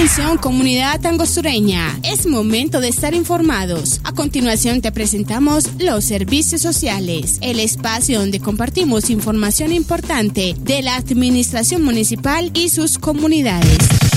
Atención, comunidad angostureña, es momento de estar informados. A continuación te presentamos los servicios sociales, el espacio donde compartimos información importante de la administración municipal y sus comunidades.